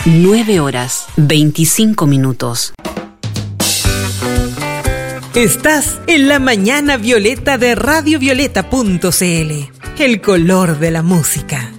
9:25. Estás en la mañana violeta de radiovioleta.cl, el color de la música.